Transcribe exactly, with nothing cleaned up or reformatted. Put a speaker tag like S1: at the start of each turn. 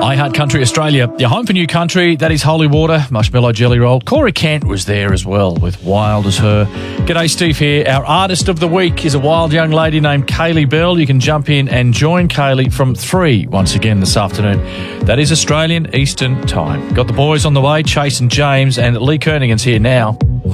S1: iHeart Country Australia, your home for new country. That is Holy Water, Marshmallow Jelly Roll. Corey Kent was there as well with Wild as Her. G'day, Steve here. Our artist of the week is a wild young lady named Kaylee Bell. You can jump in and join Kaylee from three once again this afternoon. That is Australian Eastern Time. Got the boys on the way, Chase and James, and Lee Kernighan's here now.